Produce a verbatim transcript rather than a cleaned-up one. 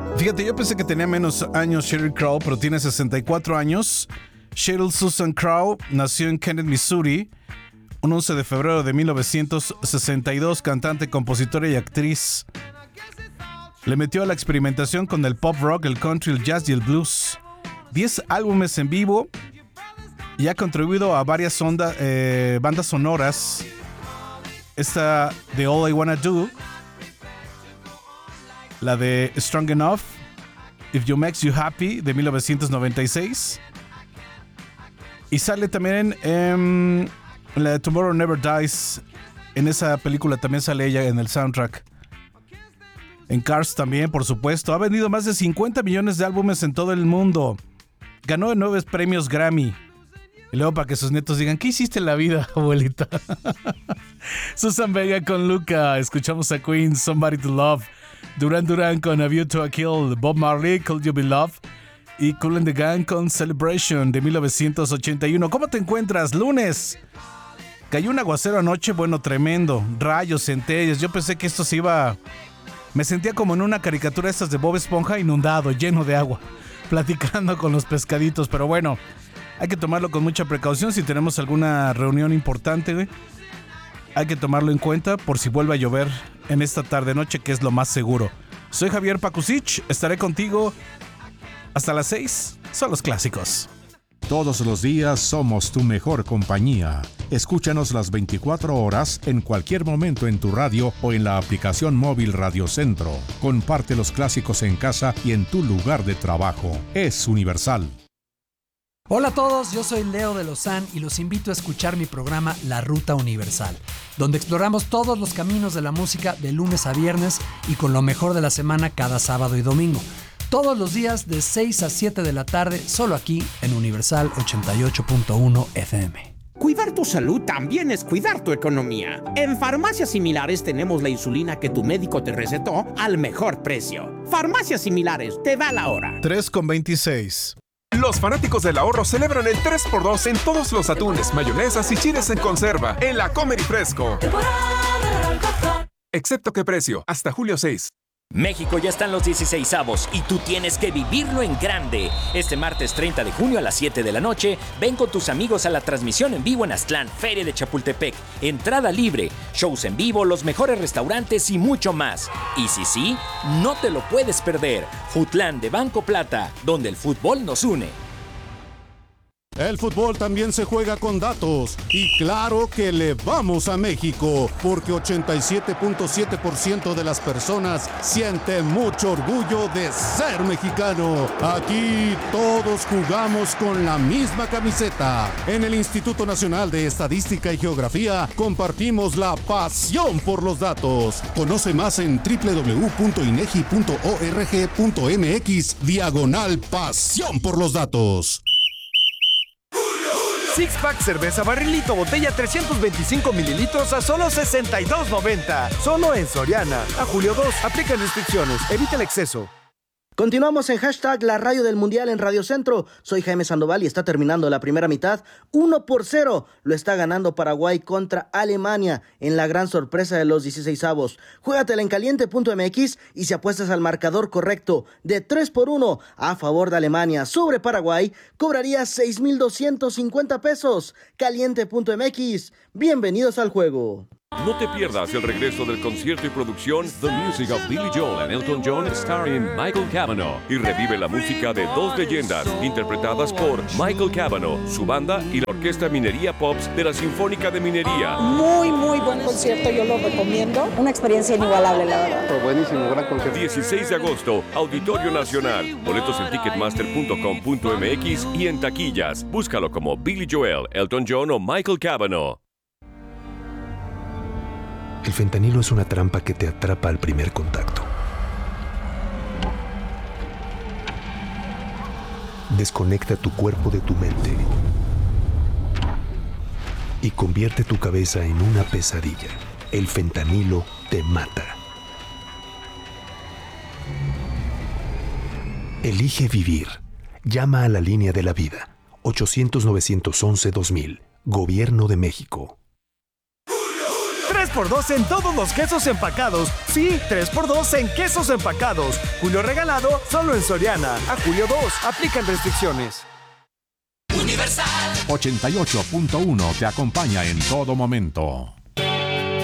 Fíjate, yo pensé que tenía menos años Sheryl Crow, pero tiene sesenta y cuatro años. Sheryl Susan Crow nació en Kennett, Missouri, un once de febrero de mil novecientos sesenta y dos, cantante, compositora y actriz. Le metió a la experimentación con el pop rock, el country, el jazz y el blues. diez álbumes en vivo y ha contribuido a varias onda, eh, bandas sonoras. Esta de All I Wanna Do, la de Strong Enough, If You Makes You Happy de mil novecientos noventa y seis, y sale también en la de Tomorrow Never Dies. En esa película también sale ella en el soundtrack. En Cars también, por supuesto. Ha vendido más de cincuenta millones de álbumes en todo el mundo. Ganó nueve premios Grammy. Y luego para que sus nietos digan, ¿qué hiciste en la vida, abuelita? Susan Vega con Luca. Escuchamos a Queen, Somebody to Love. Duran Duran con A View to a Kill. Bob Marley, Could You Be Love. Y Kool and the Gang con Celebration de mil novecientos ochenta y uno. ¿Cómo te encuentras? Lunes. Cayó un aguacero anoche, bueno, tremendo. Rayos, centellas. Yo pensé que esto se iba... Me sentía como en una caricatura estas de Bob Esponja, inundado, lleno de agua, platicando con los pescaditos. Pero bueno, hay que tomarlo con mucha precaución. Si tenemos alguna reunión importante, güey, hay que tomarlo en cuenta por si vuelve a llover en esta tarde-noche, que es lo más seguro. Soy Javier Pakusich, estaré contigo hasta las seis. Son los clásicos. Todos los días somos tu mejor compañía. Escúchanos las veinticuatro horas en cualquier momento en tu radio o en la aplicación móvil Radio Centro. Comparte los clásicos en casa y en tu lugar de trabajo. Es Universal. Hola a todos, yo soy Leo de Lozán y los invito a escuchar mi programa La Ruta Universal, donde exploramos todos los caminos de la música de lunes a viernes y con lo mejor de la semana cada sábado y domingo. Todos los días de seis a siete de la tarde, solo aquí en Universal ochenta y ocho punto uno F M. Cuidar tu salud también es cuidar tu economía. En Farmacias Similares tenemos la insulina que tu médico te recetó al mejor precio. Farmacias Similares, te da la hora. tres con veintiséis. Los fanáticos del ahorro celebran el tres por dos en todos los atunes, mayonesas y chiles en conserva en la Comer y Fresco. Excepto qué precio, hasta julio seis. México ya están los dieciseisavos y tú tienes que vivirlo en grande. Este martes treinta de junio a las siete de la noche, ven con tus amigos a la transmisión en vivo en Aztlán, Feria de Chapultepec. Entrada libre, shows en vivo, los mejores restaurantes y mucho más. Y si sí, no te lo puedes perder. Futlán de Banco Plata, donde el fútbol nos une. El fútbol también se juega con datos y claro que le vamos a México porque ochenta y siete punto siete por ciento de las personas siente mucho orgullo de ser mexicano. Aquí todos jugamos con la misma camiseta. En el Instituto Nacional de Estadística y Geografía compartimos la pasión por los datos. Conoce más en doble u doble u doble u punto inegi punto org punto mx diagonal pasión por los datos. Six Pack Cerveza Barrilito Botella trescientos veinticinco mililitros a solo sesenta y dos noventa. Solo en Soriana. A julio dos. Aplica restricciones. Evita el exceso. Continuamos en hashtag La Radio del Mundial en Radio Centro. Soy Jaime Sandoval y está terminando la primera mitad. uno por cero lo está ganando Paraguay contra Alemania en la gran sorpresa de los dieciseisavos. Juégatela en caliente punto m x y si apuestas al marcador correcto de tres por uno a favor de Alemania sobre Paraguay, cobrarías seis mil doscientos cincuenta pesos. caliente punto m x. Bienvenidos al juego. No te pierdas el regreso del concierto y producción The Music of Billy Joel and Elton John starring Michael Cavanaugh y revive la música de dos leyendas interpretadas por Michael Cavanaugh, su banda y la Orquesta Minería Pops de la Sinfónica de Minería. Muy, muy buen concierto, yo lo recomiendo. Una experiencia inigualable, la verdad. Fue buenísimo, gran concierto. dieciséis de agosto, Auditorio Nacional. Boletos en ticketmaster punto com punto m x y en taquillas. Búscalo como Billy Joel, Elton John o Michael Cavanaugh. El fentanilo es una trampa que te atrapa al primer contacto. Desconecta tu cuerpo de tu mente y convierte tu cabeza en una pesadilla. El fentanilo te mata. Elige vivir. Llama a la línea de la vida. ochocientos, novecientos once, dos mil. Gobierno de México. tres por dos en todos los quesos empacados. Sí, tres por dos en quesos empacados. Julio regalado solo en Soriana. A julio dos, aplican restricciones. Universal ochenta y ocho punto uno te acompaña en todo momento.